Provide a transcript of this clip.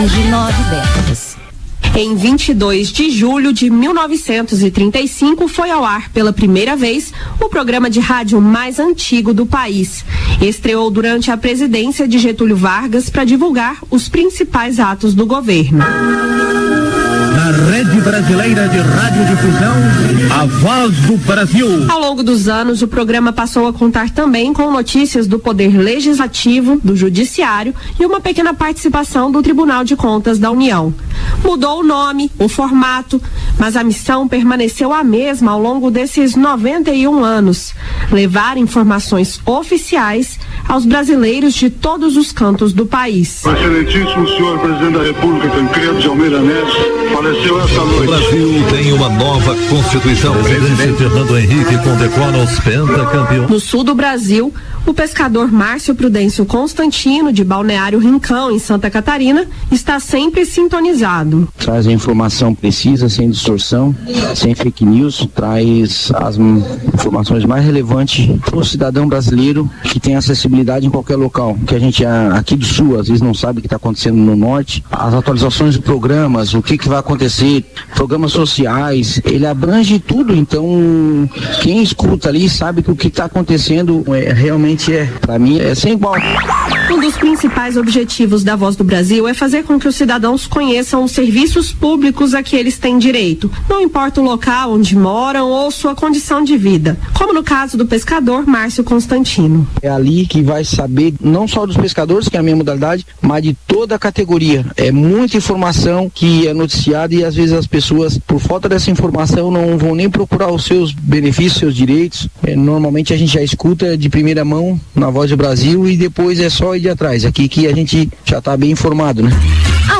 de 9 décadas. Em 22 de julho de 1935, foi ao ar pela primeira vez o programa de rádio mais antigo do país. Estreou durante a presidência de Getúlio Vargas para divulgar os principais atos do governo. Na Rede Brasileira de Radiodifusão, a Voz do Brasil. Ao longo dos anos, o programa passou a contar também com notícias do Poder Legislativo, do Judiciário e uma pequena participação do Tribunal de Contas da União. Mudou o nome, o formato, mas a missão permaneceu a mesma ao longo desses 91 anos: levar informações oficiais aos brasileiros de todos os cantos do país. Excelentíssimo senhor presidente da República, Tancredo de Almeida Neves, faleceu esta noite. O Brasil tem uma nova Constituição. Presidente Fernando Henrique condecora os pentacampeões. No sul do Brasil, o pescador Márcio Prudêncio Constantino, de Balneário Rincão, em Santa Catarina, está sempre sintonizado. Traz a informação precisa, sem distorção, sem fake news, traz as informações mais relevantes para o cidadão brasileiro que tem acessibilidade em qualquer local. Que a gente aqui do sul às vezes não sabe o que está acontecendo no norte. As atualizações de programas, o que vai acontecer, programas sociais, ele abrange tudo. Então quem escuta ali sabe que o que está acontecendo realmente para mim é sem igual. Um dos principais objetivos da Voz do Brasil é fazer com que os cidadãos conheçam os serviços públicos a que eles têm direito, não importa o local onde moram ou sua condição de vida, como no caso do pescador Márcio Constantino. É ali que vai saber não só dos pescadores, que é a minha modalidade, mas de toda a categoria. É muita informação que é noticiada e às vezes as pessoas, por falta dessa informação, não vão nem procurar os seus benefícios, seus direitos. Normalmente a gente já escuta de primeira mão na Voz do Brasil e depois é só ir de atrás. Aqui que a gente já está bem informado, né?